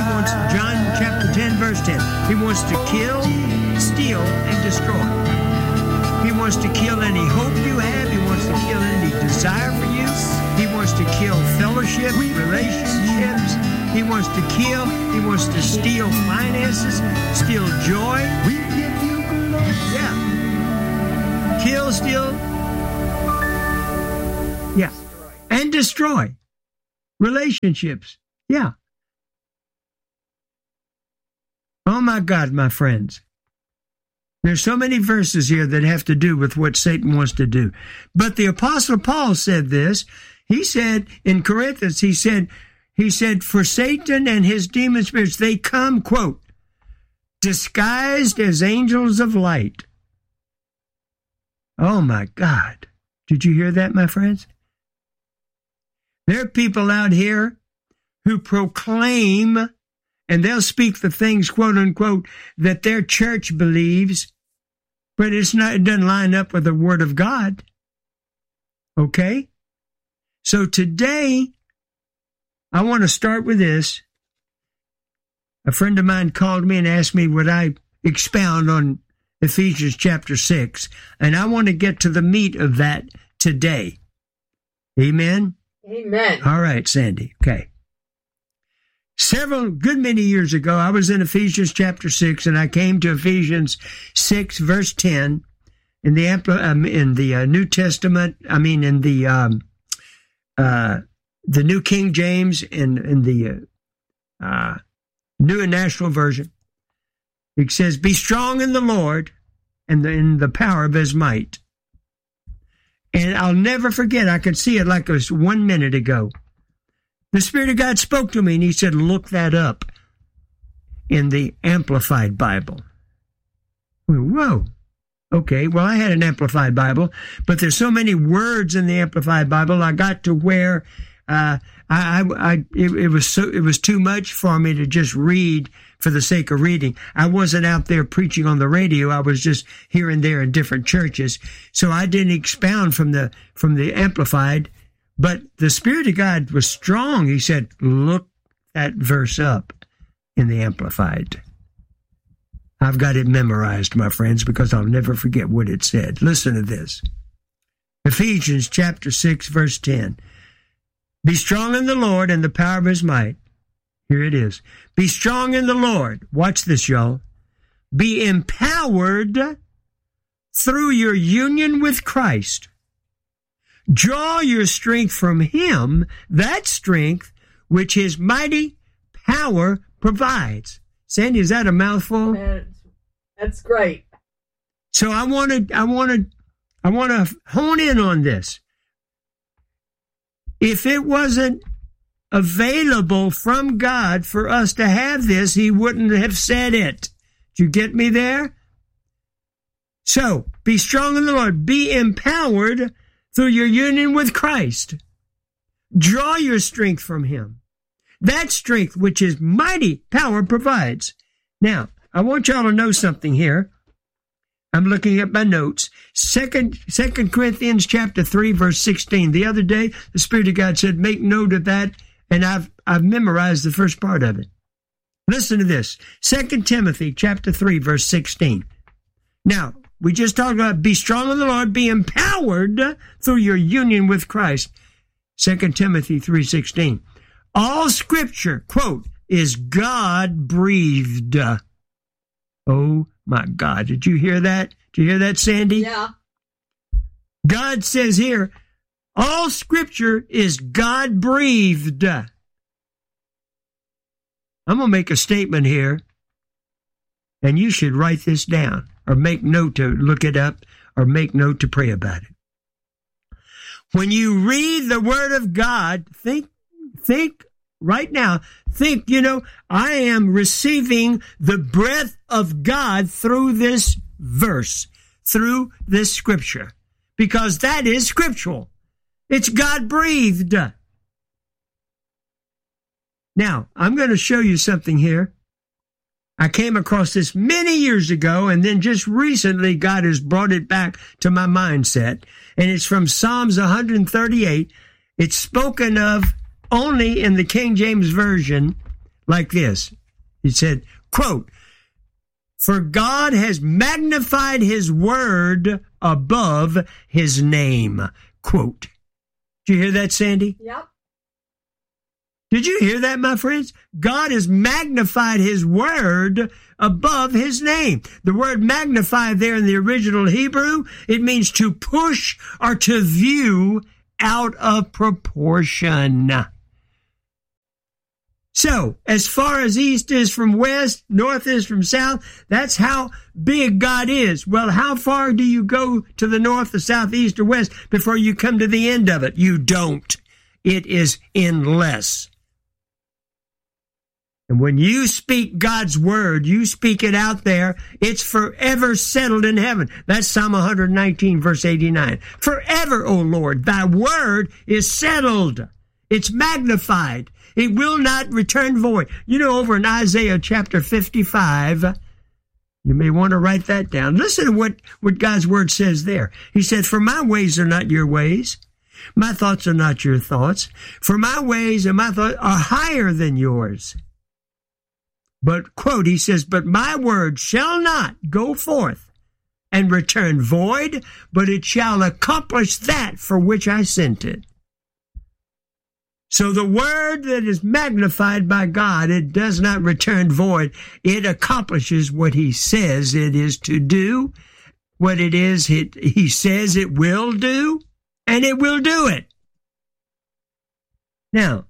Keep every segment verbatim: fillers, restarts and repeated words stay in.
wants, John chapter ten, verse ten, he wants to kill, steal, and destroy. He wants to kill any hope you have. He wants to kill any desire for you. He wants to kill fellowship, relationships. He wants to kill. He wants to steal finances, steal joy. Yeah. Kill, steal. Yeah. And destroy. Relationships. Yeah. Oh my God, my friends. There's so many verses here that have to do with what Satan wants to do. But the Apostle Paul said this. He said in Corinthians, he said, he said, for Satan and his demon spirits, they come, quote, disguised as angels of light. Oh my God. Did you hear that, my friends? There are people out here who proclaim, and they'll speak the things, quote unquote, that their church believes, but it's not, it doesn't line up with the Word of God. Okay? So today, I want to start with this. A friend of mine called me and asked me would I expound on Ephesians chapter six, and I want to get to the meat of that today. Amen? Amen. All right, Sandy. Okay. Several, good many years ago, I was in Ephesians chapter six, and I came to Ephesians six, verse ten, in the um, in the uh, New Testament. I mean, in the um, uh, the New King James and in, in the uh, uh, New International Version. It says, "Be strong in the Lord and the, in the power of His might." And I'll never forget. I could see it like it was one minute ago. The Spirit of God spoke to me, and He said, look that up in the Amplified Bible. Whoa. Okay, well, I had an Amplified Bible, but there's so many words in the Amplified Bible, I got to where uh, I, I, I it, it was so it was too much for me to just read for the sake of reading. I wasn't out there preaching on the radio. I was just here and there in different churches. So I didn't expound from the from the Amplified. But the Spirit of God was strong. He said, look that verse up in the Amplified. I've got it memorized, my friends, because I'll never forget what it said. Listen to this. Ephesians chapter six, verse ten. Be strong in the Lord and the power of His might. Here it is. Be strong in the Lord. Watch this, y'all. Be empowered through your union with Christ. Draw your strength from Him, that strength which His mighty power provides. Sandy, is that a mouthful? Man, that's great. So I want to, I want to, I want to hone in on this. If it wasn't available from God for us to have this, He wouldn't have said it. Did you get me there? So, be strong in the Lord. Be empowered through your union with Christ. Draw your strength from Him. That strength which His mighty power provides. Now, I want y'all to know something here. I'm looking at my notes. Second, Second Corinthians chapter three, verse sixteen. The other day, the Spirit of God said, make note of that, and I've I've memorized the first part of it. Listen to this. Second Timothy chapter three, verse sixteen. Now, we just talked about be strong in the Lord, be empowered through your union with Christ. Second Timothy three sixteen. All Scripture, quote, is God-breathed. Oh, my God. Did you hear that? Did you hear that, Sandy? Yeah. God says here, all Scripture is God-breathed. I'm going to make a statement here, and you should write this down, or make note to look it up, or make note to pray about it. When you read the Word of God, think, think right now, think, you know, I am receiving the breath of God through this verse, through this Scripture, because that is scriptural. It's God-breathed. Now, I'm going to show you something here. I came across this many years ago, and then just recently God has brought it back to my mindset. And it's from Psalms one thirty-eight. It's spoken of only in the King James Version. like this. He said, quote, "For God has magnified his word above his name." Quote. Did you hear that, Sandy? Yep. Did you hear that, my friends? God has magnified his word above his name. The word magnify there in the original Hebrew, it means to push or to view out of proportion. So, as far as east is from west, north is from south, that's how big God is. Well, how far do you go to the north, the south, east, or west before you come to the end of it? You don't. It is endless. And when you speak God's word, you speak it out there, it's forever settled in heaven. That's Psalm one nineteen, verse eighty-nine. Forever, O Lord, thy word is settled. It's magnified. It will not return void. You know, over in Isaiah chapter fifty-five, you may want to write that down. Listen to what, what God's word says there. He said, "For my ways are not your ways. My thoughts are not your thoughts. For my ways and my thoughts are higher than yours." But, quote, he says, "But my word shall not go forth and return void, but it shall accomplish that for which I sent it." So the word that is magnified by God, it does not return void. It accomplishes what he says it is to do, what it is it, he says it will do, and it will do it. Now,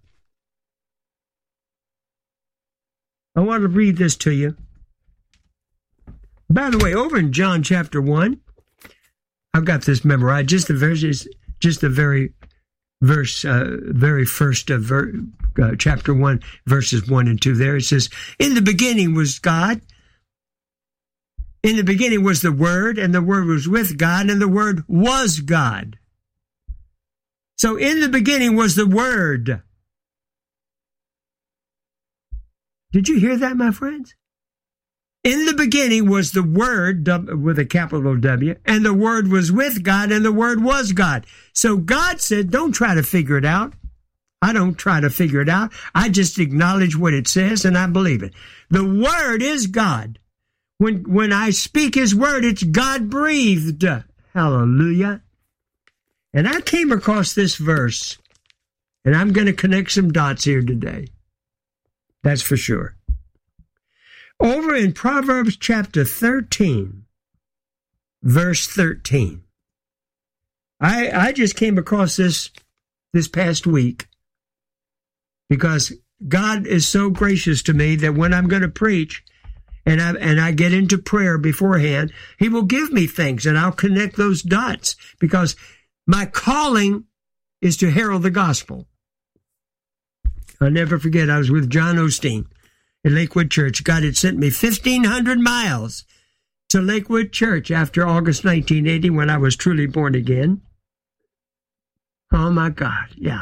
I want to read this to you. By the way, over in John chapter one, I've got this memorized, just the verses, just the very verse, uh, very first of ver, uh, chapter one, verses one and two there. It says, "In the beginning was God. In the beginning was the Word, and the Word was with God, and the Word was God." So in the beginning was the Word. Did you hear that, my friends? In the beginning was the Word, with a capital W, and the Word was with God, and the Word was God. So God said, don't try to figure it out. I don't try to figure it out. I just acknowledge what it says, and I believe it. The Word is God. When, when I speak his word, it's God-breathed. Hallelujah. And I came across this verse, and I'm going to connect some dots here today. That's for sure. Over in Proverbs chapter thirteen, verse thirteen. I, I just came across this this past week because God is so gracious to me that when I'm going to preach and I, and I get into prayer beforehand, he will give me things and I'll connect those dots because my calling is to herald the gospel. I'll never forget, I was with John Osteen at Lakewood Church. God had sent me fifteen hundred miles to Lakewood Church after August nineteen eighty when I was truly born again. Oh my God, yeah.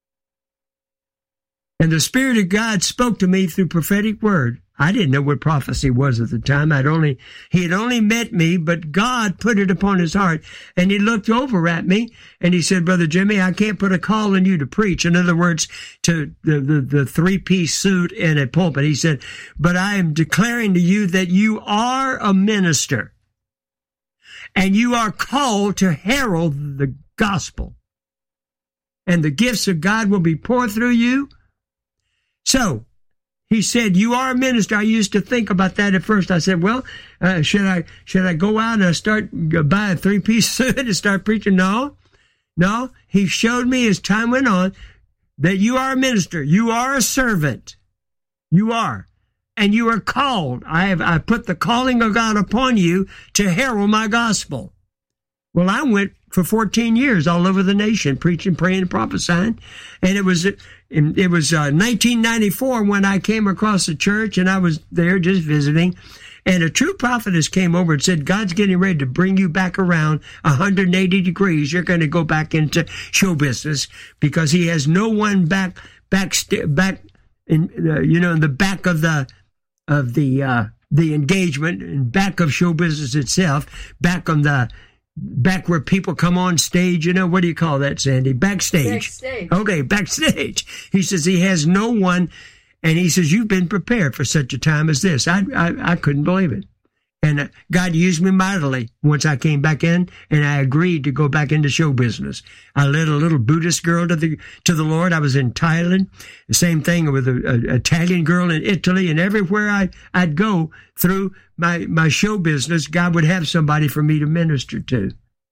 And the Spirit of God spoke to me through prophetic word. I didn't know what prophecy was at the time. I'd only, he had only met me, but God put it upon his heart. And he looked over at me and he said, Brother Jimmy, I can't put a call on you to preach. In other words, to the, the, the three-piece suit in a pulpit. He said, but I am declaring to you that you are a minister and you are called to herald the gospel. And the gifts of God will be poured through you. So, he said, you are a minister. I used to think about that at first. I said, well, uh, should I should I go out and start uh, buy a three-piece suit and start preaching? No, no. He showed me as time went on that you are a minister. You are a servant. You are. And you are called. I have I put the calling of God upon you to herald my gospel. Well, I went for fourteen years all over the nation, preaching, praying, and prophesying. And it was it was uh, nineteen ninety-four when I came across the church, and I was there just visiting. And a true prophetess came over and said, God's getting ready to bring you back around one hundred eighty degrees. You're going to go back into show business because he has no one back, back, back in, uh, you know, in the back of the, of the, uh, the engagement and back of show business itself, back on the, back where people come on stage, you know, what do you call that, Sandy? Backstage. Backstage. Okay, backstage. He says he has no one, And he says, you've been prepared for such a time as this. I, I, I couldn't believe it. And God used me mightily once I came back in, and I agreed to go back into show business. I led a little Buddhist girl to the to the Lord. I was in Thailand. The same thing with an Italian girl in Italy. And everywhere I, I'd go through my, my show business, God would have somebody for me to minister to.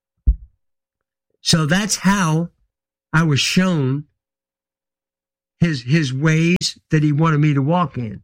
So that's how I was shown his, his ways that he wanted me to walk in.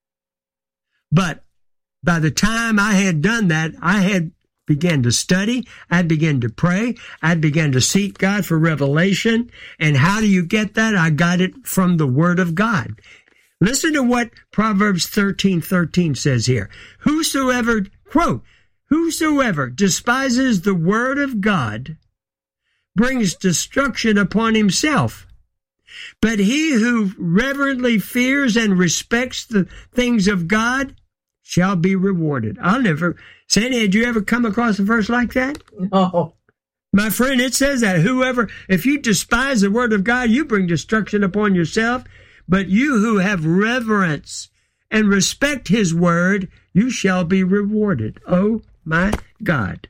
But by the time I had done that, I had began to study. I began to pray. I began to seek God for revelation. And how do you get that? I got it from the Word of God. Listen to what Proverbs thirteen thirteen says here. Whosoever, quote, whosoever despises the Word of God brings destruction upon himself. But he who reverently fears and respects the things of God shall be rewarded. I'll never, Sandy, had you ever come across a verse like that? No. My friend, it says that whoever, if you despise the word of God, you bring destruction upon yourself. But you who have reverence and respect his word, you shall be rewarded. Oh my God.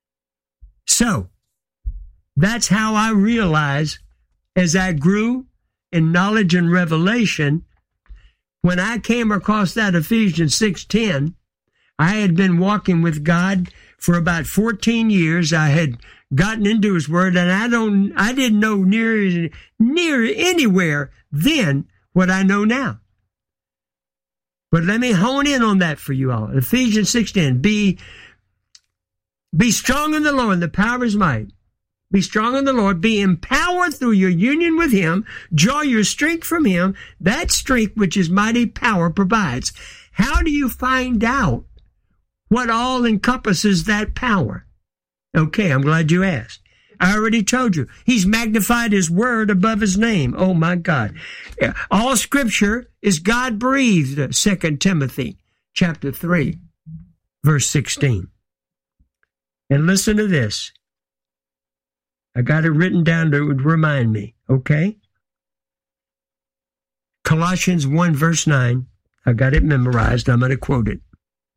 So, that's how I realized as I grew in knowledge and revelation. When I came across that Ephesians six ten, I had been walking with God for about fourteen years. I had gotten into his word, and I don't, I didn't know near, near anywhere then what I know now. But let me hone in on that for you all. Ephesians six ten, be, be strong in the Lord, the power of his might. Be strong in the Lord. Be empowered through your union with him. Draw your strength from him. That strength which his mighty power provides. How do you find out what all encompasses that power? Okay, I'm glad you asked. I already told you. He's magnified his word above his name. Oh, my God. All scripture is God-breathed, Second Timothy chapter three, verse sixteen. And listen to this. I got it written down to remind me, okay? Colossians one, verse nine. I got it memorized. I'm going to quote it.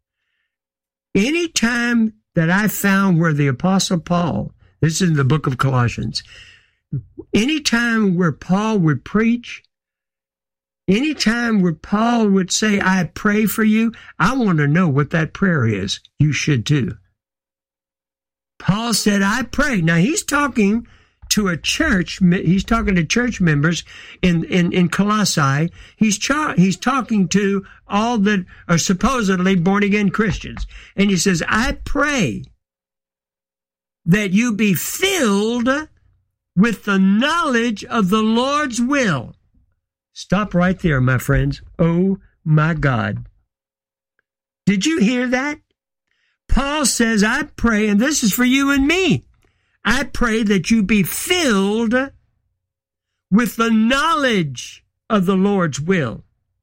Anytime that I found where the Apostle Paul, this is in the book of Colossians, anytime where Paul would preach, anytime where Paul would say, I pray for you, I want to know what that prayer is. You should too. Paul said, I pray. Now, he's talking to a church. He's talking to church members in, in, in Colossae. He's, cha- he's talking to all that are supposedly born-again Christians. And he says, I pray that you be filled with the knowledge of the Lord's will. Stop right there, my friends. Oh, my God. Did you hear that? Paul says, I pray, and this is for you and me, I pray that you be filled with the knowledge of the Lord's will.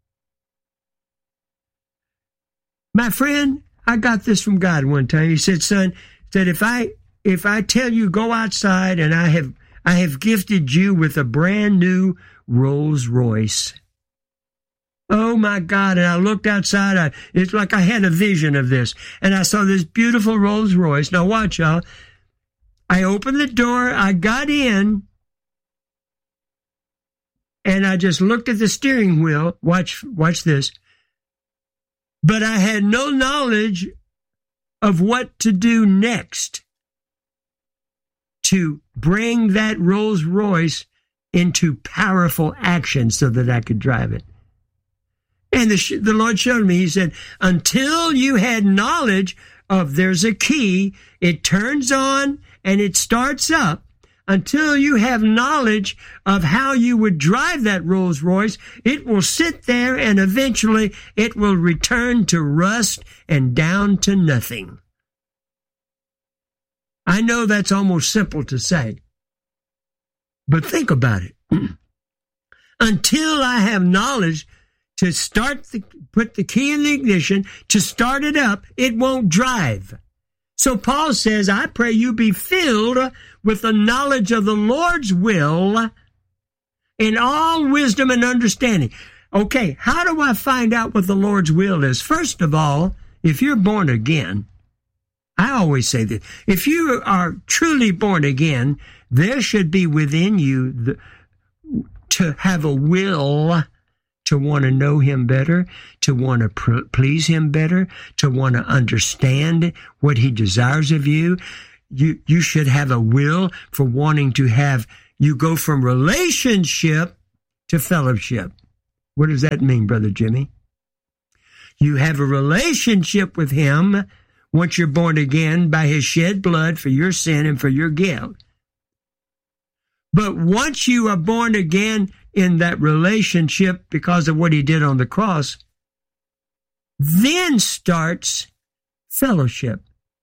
My friend, I got this from God one time. He said, son, said if I if I tell you go outside and I have I have gifted you with a brand new Rolls Royce. Oh, my God. And I looked outside. I, it's like I had a vision of this. And I saw this beautiful Rolls Royce. Now, watch, y'all. I opened the door. I got in. And I just looked at the steering wheel. Watch, watch this. But I had no knowledge of what to do next to bring that Rolls Royce into powerful action so that I could drive it. And the, the Lord showed me, he said, until you had knowledge of there's a key, it turns on and it starts up. Until you have knowledge of how you would drive that Rolls Royce, it will sit there and eventually it will return to rust and down to nothing. I know that's almost simple to say, but think about it. Until I have knowledge to start the, put the key in the ignition, to start it up, it won't drive. So Paul says, I pray you be filled with the knowledge of the Lord's will in all wisdom and understanding. Okay, how do I find out what the Lord's will is? First of all, if you're born again, I always say this, if you are truly born again, there should be within you the, to have a will to want to know him better, to want to pr- please him better, to want to understand what he desires of you. You, you should have a will for wanting to have, you go from relationship to fellowship. What does that mean, Brother Jimmy? You have a relationship with him once you're born again by his shed blood for your sin and for your guilt. But once you are born again in that relationship because of what he did on the cross, then starts fellowship.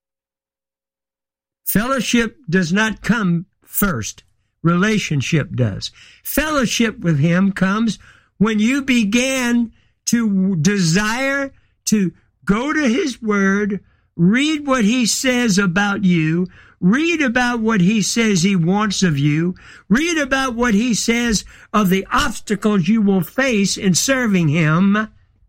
Fellowship does not come first. Relationship does. Fellowship with him comes when you began to desire to go to his word, read what he says about you, read about what he says he wants of you, read about what he says of the obstacles you will face in serving him.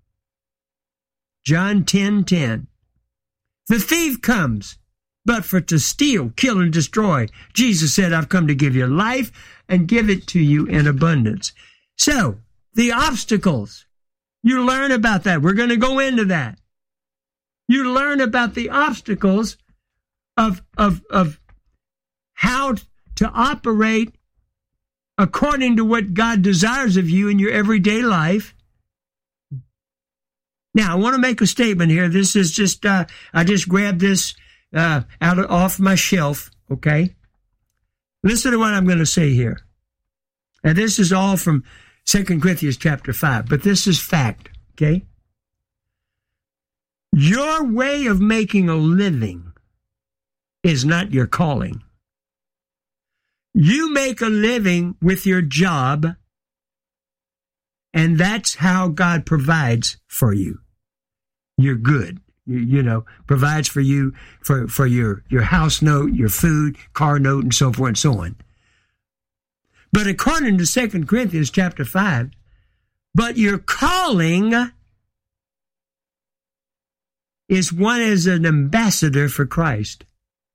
John ten ten. The thief comes, but for to steal, kill, and destroy. Jesus said, I've come to give you life and give it to you in abundance. So, the obstacles, you learn about that. We're going to go into that. You learn about the obstacles of, of, of how to operate according to what God desires of you in your everyday life. Now, I want to make a statement here. This is just, uh, I just grabbed this uh, out of, off my shelf, okay? Listen to what I'm going to say here. And this is all from Second Corinthians chapter five, but this is fact, okay? Your way of making a living is not your calling. You make a living with your job, and that's how God provides for you. You're good. You, you know, provides for you for, for your, your house note, your food, car note, and so forth and so on. But according to Second Corinthians chapter five, but your calling is one as an ambassador for Christ.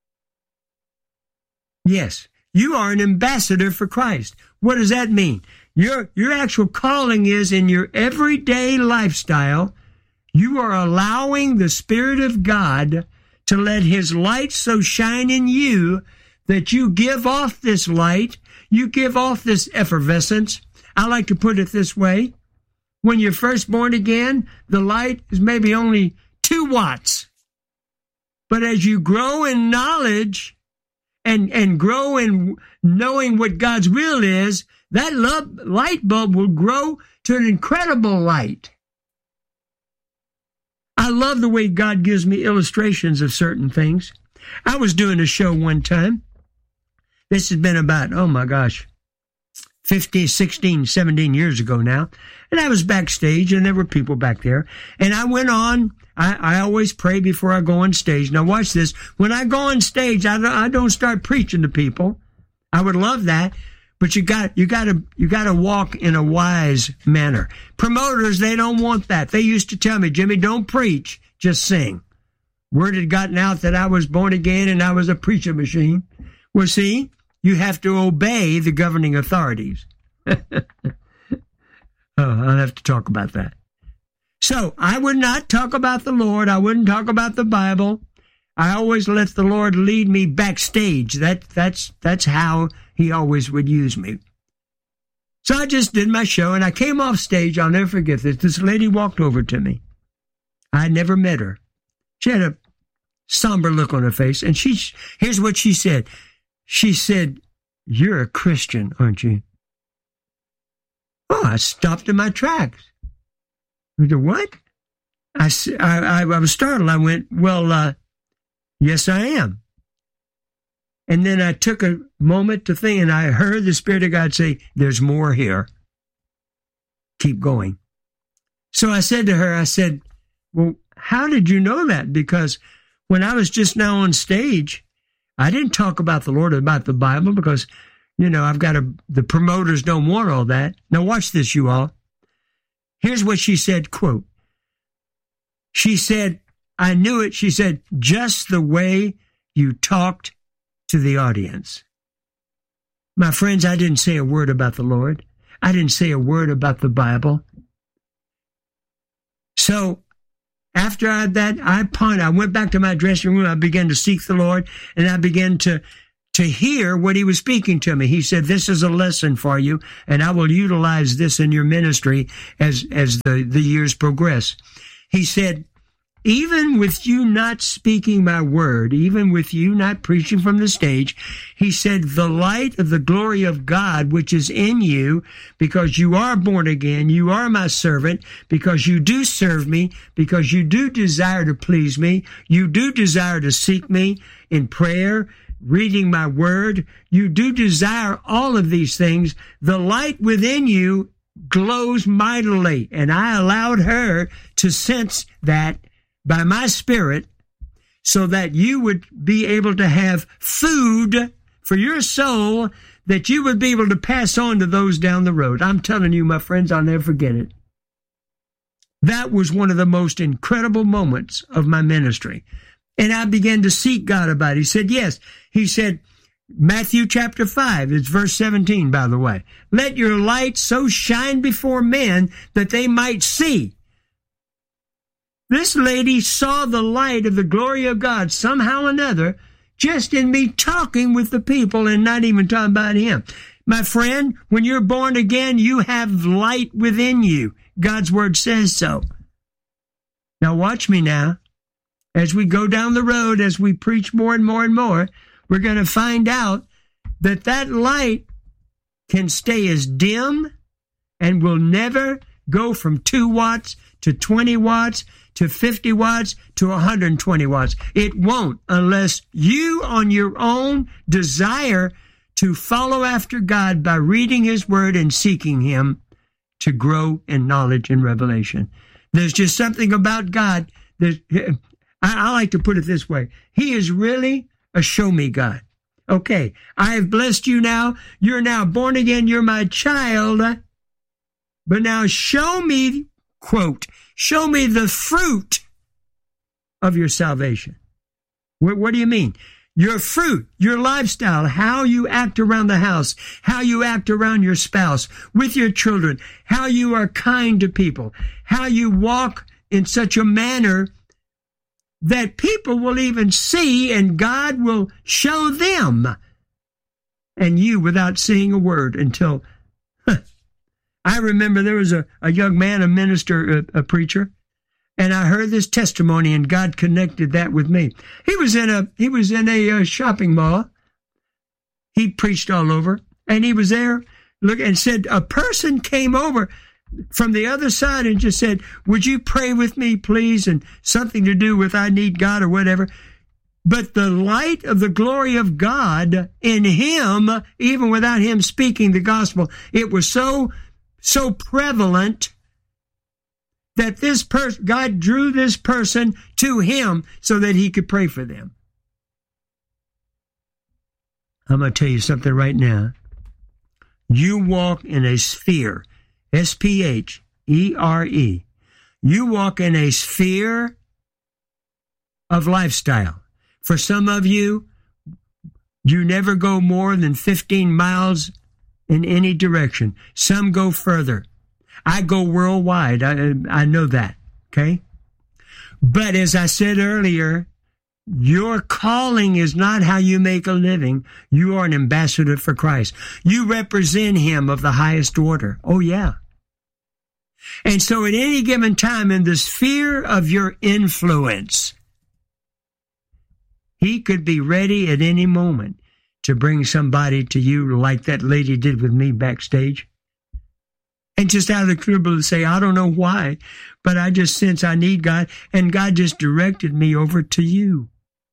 Yes, you are an ambassador for Christ. What does that mean? Your, your actual calling is in your everyday lifestyle, you are allowing the Spirit of God to let his light so shine in you that you give off this light, you give off this effervescence. I like to put it this way. When you're first born again, the light is maybe only two watts. But as you grow in knowledge and, and grow in knowing what God's will is, that love, light bulb will grow to an incredible light. I love the way God gives me illustrations of certain things. I was doing a show one time. This has been about, oh my gosh, fifteen, sixteen, seventeen years ago now. And I was backstage and there were people back there. And I went on, I, I always pray before I go on stage. Now watch this. When I go on stage, I don't, I don't start preaching to people. I would love that. But you got, you got to, you got to walk in a wise manner. Promoters, they don't want that. They used to tell me, Jimmy, don't preach, just sing. Word had gotten out that I was born again and I was a preacher machine. Well, see, you have to obey the governing authorities. Oh, I'll have to talk about that. So I would not talk about the Lord. I wouldn't talk about the Bible. I always let the Lord lead me backstage. That, that's, that's how he always would use me. So I just did my show, and I came off stage. I'll never forget this. This lady walked over to me. I had never met her. She had a somber look on her face, and she, here's what she said. She said, "You're a Christian, aren't you?" Oh, I stopped in my tracks. I said, "What?" I, I, I was startled. I went, well, uh, yes, I am. And then I took a moment to think, and I heard the Spirit of God say, there's more here. Keep going. So I said to her, I said, well, how did you know that? Because when I was just now on stage, I didn't talk about the Lord, about the Bible, because, you know, I've got a, the promoters don't want all that. Now watch this, you all. Here's what she said, quote, she said, I knew it, she said, just the way you talked to the audience. My friends, I didn't say a word about the Lord. I didn't say a word about the Bible. So after I, that, I pondered, I went back to my dressing room, I began to seek the Lord, and I began to, to hear what he was speaking to me. He said, this is a lesson for you, and I will utilize this in your ministry as, as the, the years progress. He said, even with you not speaking my word, even with you not preaching from the stage, he said, the light of the glory of God, which is in you, because you are born again, you are my servant, because you do serve me, because you do desire to please me, you do desire to seek me in prayer, reading my word, you do desire all of these things. The light within you glows mightily, and I allowed her to sense that by my spirit, so that you would be able to have food for your soul that you would be able to pass on to those down the road. I'm telling you, my friends, I'll never forget it. That was one of the most incredible moments of my ministry. And I began to seek God about it. He said, yes. He said, Matthew chapter five, it's verse seventeen, by the way. Let your light so shine before men that they might see. This lady saw the light of the glory of God somehow or another just in me talking with the people and not even talking about him. My friend, when you're born again, you have light within you. God's word says so. Now watch me now. As we go down the road, as we preach more and more and more, we're going to find out that that light can stay as dim and will never go from two watts to twenty watts to fifty watts to one hundred twenty watts. It won't unless you on your own desire to follow after God by reading his word and seeking him to grow in knowledge and revelation. There's just something about God that I, I like to put it this way. He is really a show me God. Okay, I have blessed you now. You're now born again. You're my child. But now show me, quote, show me the fruit of your salvation. What, what do you mean? Your fruit, your lifestyle, how you act around the house, how you act around your spouse, with your children, how you are kind to people, how you walk in such a manner that people will even see and God will show them and you without saying a word until, huh. I remember there was a, a young man, a minister, a, a preacher, and I heard this testimony and God connected that with me. He was in a, he was in a uh, shopping mall. He preached all over and he was there look and said, a person came over from the other side and just said, would you pray with me, please? And something to do with I need God or whatever. But the light of the glory of God in him, even without him speaking the gospel, it was so, so prevalent that this person, God drew this person to him so that he could pray for them. I'm going to tell you something right now. You walk in a sphere, S P H E R E. You walk in a sphere of lifestyle. For some of you, you never go more than fifteen miles in any direction. Some go further. I go worldwide. I, I know that, okay? But as I said earlier, your calling is not how you make a living. You are an ambassador for Christ. You represent him of the highest order. Oh, yeah. And so at any given time in the sphere of your influence, he could be ready at any moment to bring somebody to you like that lady did with me backstage. And just out of the cribble to say, I don't know why, but I just sense I need God, and God just directed me over to you.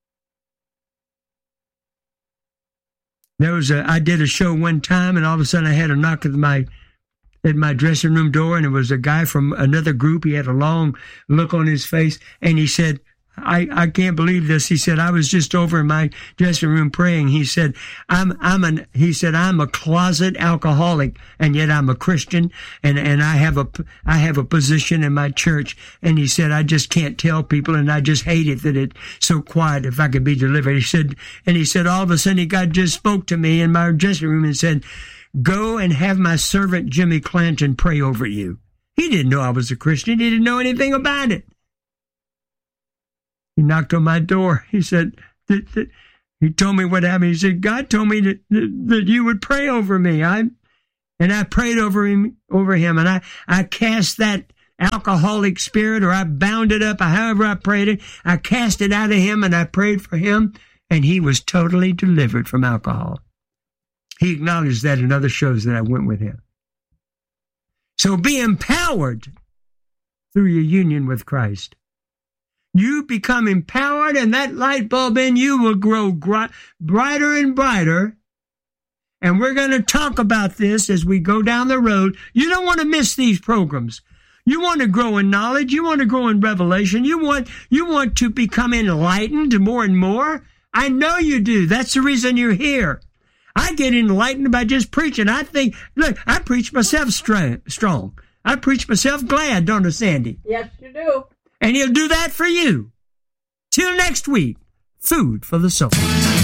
There was a, I did a show one time, and all of a sudden I had a knock at my at my dressing room door, and it was a guy from another group. He had a long look on his face, and he said, I, I can't believe this. He said, I was just over in my dressing room praying. He said, I'm, I'm an, he said, I'm a closet alcoholic, and yet I'm a Christian, and, and I have a, I have a position in my church. And he said, I just can't tell people, and I just hate it that it's so quiet if I could be delivered. He said, and he said, all of a sudden God just spoke to me in my dressing room and said, go and have my servant Jimmy Clanton pray over you. He didn't know I was a Christian. He didn't know anything about it. He knocked on my door. He said, that, that, he told me what happened. He said, God told me that, that, that you would pray over me. I, and I prayed over him, over him, and I, I cast that alcoholic spirit, or I bound it up, or however I prayed it. I cast it out of him, and I prayed for him, and he was totally delivered from alcohol. He acknowledged that in other shows that I went with him. So be empowered through your union with Christ. You become empowered, and that light bulb in you will grow gr- brighter and brighter. And we're going to talk about this as we go down the road. You don't want to miss these programs. You want to grow in knowledge. You want to grow in revelation. You want, you want to become enlightened more and more. I know you do. That's the reason you're here. I get enlightened by just preaching. I think, look, I preach myself strong. I preach myself glad, don't I, Sandy? Yes, you do. And he'll do that for you. Till next week, food for the soul.